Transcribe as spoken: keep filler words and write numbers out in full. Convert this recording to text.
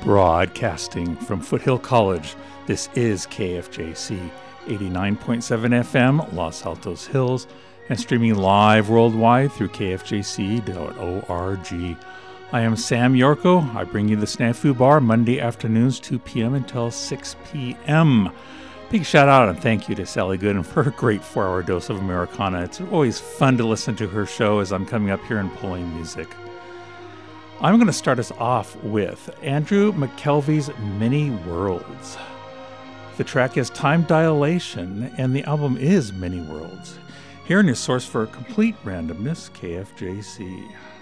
Broadcasting from Foothill College, this is K F J C eighty-nine point seven F M, Los Altos Hills, and streaming live worldwide through K F J C dot org. I am Sam Yorko. I bring you the Snafu Bar Monday afternoons, two p.m. until six p.m. Big shout out and thank you to Sally Gooden for her great four-hour dose of Americana. It's always fun to listen to her show as I'm coming up here and pulling music. I'm going to start us off with Andrew McKelvey's Many Worlds. The track is Time Dilation, and the album is Many Worlds. Here in your source for complete randomness, K F J C.